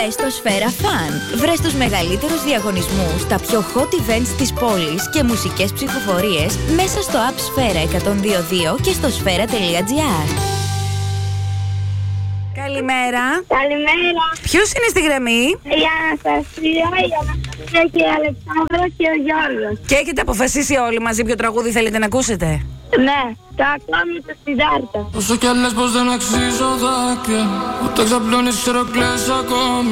Μπες στο Σφαίρα Fun. Βρες τους μεγαλύτερους διαγωνισμούς, τα πιο hot events της πόλης και μουσικές ψηφοφορίες μέσα στο app Σφαίρα 102.2 και στο σφαίρα.gr. Καλημέρα. Καλημέρα. Ποιος είναι στη γραμμή? Η Αναστασία, και η Αλεξάνδρα και ο Γιώργος. Και έχετε αποφασίσει όλοι μαζί ποιο τραγούδι θέλετε να ακούσετε? Ναι, το ακόμη το Σιδάρτα. Όσο κι αν λες πως δεν αξίζω δάκρυα, ούτε ξαπλώνεις ξέρω κλαις ακόμη.